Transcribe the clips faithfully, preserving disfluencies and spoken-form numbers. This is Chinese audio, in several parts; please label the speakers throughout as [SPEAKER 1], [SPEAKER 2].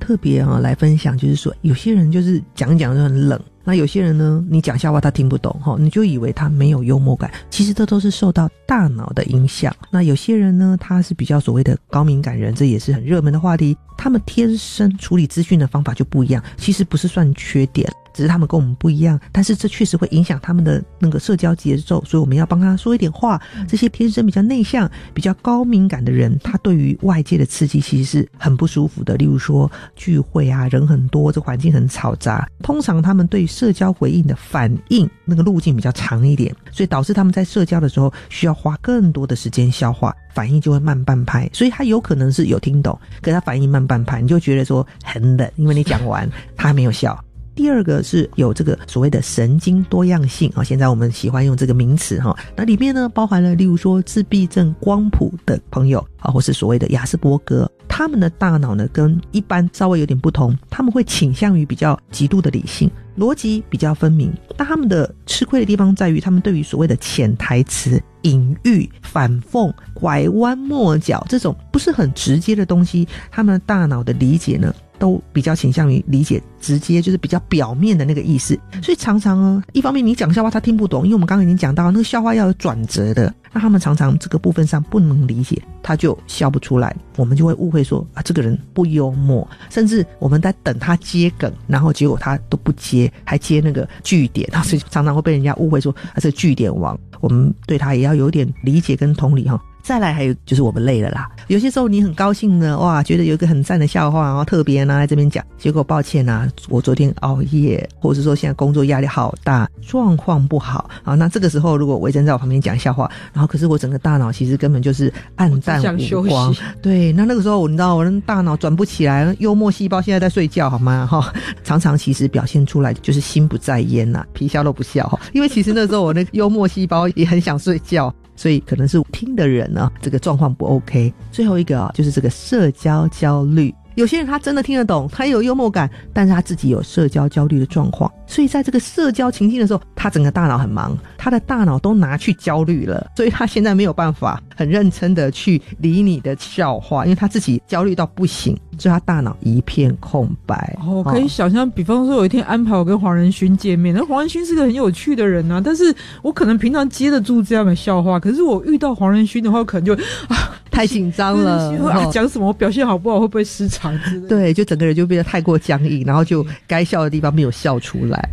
[SPEAKER 1] 特别啊来分享，就是说有些人就是讲一讲就很冷，那有些人呢你讲笑话他听不懂，你就以为他没有幽默感，其实这都是受到大脑的影响。那有些人呢他是比较所谓的高敏感人，这也是很热门的话题，他们天生处理资讯的方法就不一样，其实不是算缺点，只是他们跟我们不一样，但是这确实会影响他们的那个社交节奏，所以我们要帮他说一点话。这些天生比较内向比较高敏感的人，他对于外界的刺激其实是很不舒服的，例如说聚会啊，人很多，这环境很嘈杂，通常他们对社交回应的反应那个路径比较长一点，所以导致他们在社交的时候需要花更多的时间消化，反应就会慢半拍，所以他有可能是有听懂，可是他反应慢半拍，你就觉得说很冷，因为你讲完他没有笑。第二个是有这个所谓的神经多样性，现在我们喜欢用这个名词，那里面呢包含了例如说自闭症光谱的朋友，或是所谓的亚斯伯格，他们的大脑呢跟一般稍微有点不同，他们会倾向于比较极度的理性，逻辑比较分明，但他们的吃亏的地方在于他们对于所谓的潜台词、隐喻、反讽、拐弯抹角这种不是很直接的东西，他们的大脑的理解呢都比较倾向于理解直接，就是比较表面的那个意思。所以常常呢，一方面你讲笑话他听不懂，因为我们刚刚已经讲到那个笑话要有转折的，那他们常常这个部分上不能理解，他就笑不出来，我们就会误会说啊这个人不幽默，甚至我们在等他接梗，然后结果他都不接，还接那个句点，所以常常会被人家误会说啊这个句点王，我们对他也要有点理解跟同理哈。再来还有就是我们累了啦，有些时候你很高兴呢，哇觉得有一个很赞的笑话，然后特别拿来这边讲，结果抱歉啊我昨天熬夜，或者说现在工作压力好大，状况不好啊，那这个时候如果维珍在我旁边讲笑话，然后可是我整个大脑其实根本就是暗淡无光，对，那那个时候你知道我的大脑转不起来，幽默细胞现在在睡觉好吗？哈，常常其实表现出来就是心不在焉呐、啊，皮笑肉不笑，因为其实那时候我那个幽默细胞也很想睡觉。所以可能是听的人呢，这个状况不 OK。最后一个啊，就是这个社交焦虑。有些人他真的听得懂，他有幽默感，但是他自己有社交焦虑的状况，所以在这个社交情境的时候，他整个大脑很忙，他的大脑都拿去焦虑了，所以他现在没有办法很认真的去理你的笑话，因为他自己焦虑到不行，所以他大脑一片空白。
[SPEAKER 2] 哦，可以想象，比方说有一天安排我跟黄仁勋见面，那黄仁勋是个很有趣的人啊，但是我可能平常接得住这样的笑话，可是我遇到黄仁勋的话，我可能就啊
[SPEAKER 1] 太紧张了，
[SPEAKER 2] 讲、啊、什么我表现好不好，会不会失常之类的，
[SPEAKER 1] 对，就整个人就变得太过僵硬，然后就该笑的地方没有笑出来。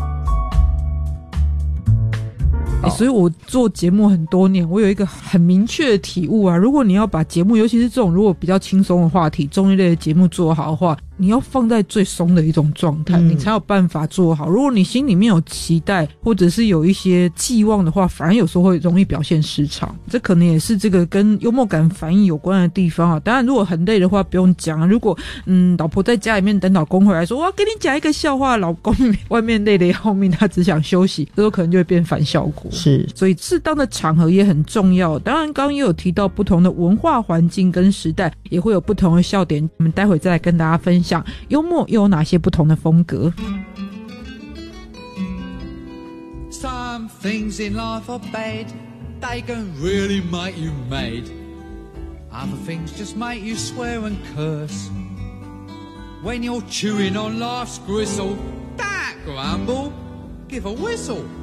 [SPEAKER 2] 欸、所以我做节目很多年，我有一个很明确的体悟啊，如果你要把节目，尤其是这种如果比较轻松的话题，综艺类的节目做好的话，你要放在最松的一种状态、嗯、你才有办法做好。如果你心里面有期待或者是有一些寄望的话，反而有时候会容易表现失常，这可能也是这个跟幽默感反应有关的地方啊。当然如果很累的话不用讲啊，如果嗯老婆在家里面等老公回来说我要给你讲一个笑话，老公外面累得要命，他只想休息，这时候可能就会变反效果。
[SPEAKER 1] 是，
[SPEAKER 2] 所以适当的场合也很重要。当然刚刚也有提到不同的文化环境跟时代也会有不同的笑点，我们待会再来跟大家分享幽默又有哪些不同的风格。
[SPEAKER 3] Some things in life are bad, they can really make you mad. Other things just make you swear and curse. When you're chewing on life's gristle, don't grumble, give a whistle.